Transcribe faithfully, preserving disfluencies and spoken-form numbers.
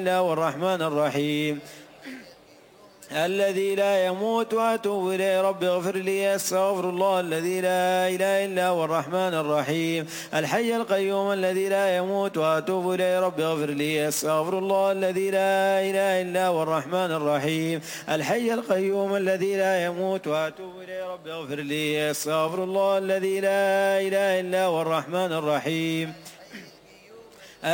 إلا هو الرحمن الرحيم الذي لا يموت وأتوب إليه رب اغفر لي أستغفر الله الذي لا إله إلا هو الرحمن الرحيم الحي القيوم الذي لا يموت وأتوب إليه رب اغفر لي أستغفر الله الذي لا إله إلا هو الرحمن الرحيم الحي القيوم الذي لا يموت وأتوب إليه رب اغفر لي أستغفر الله الذي لا إله إلا هو الرحمن الرحيم